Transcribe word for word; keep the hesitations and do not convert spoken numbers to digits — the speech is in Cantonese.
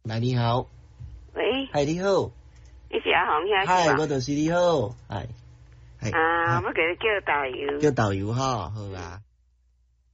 来，你好。 喂。 嗨，你好。 你是阿红兄？ 嗨，我就是你好。嗨。 啊，我给你叫导游。 叫导游哈，好啊。